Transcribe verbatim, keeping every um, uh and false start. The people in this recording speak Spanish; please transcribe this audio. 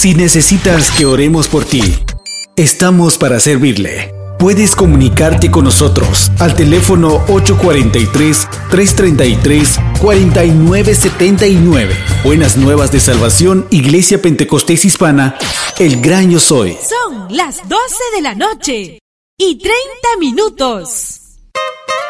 Si necesitas que oremos por ti, estamos para servirle. Puedes comunicarte con nosotros al teléfono ocho cuatro tres, tres tres tres, cuatro nueve siete nueve. Buenas Nuevas de Salvación, Iglesia Pentecostés Hispana, El Gran Yo Soy. Son las doce de la noche y treinta minutos.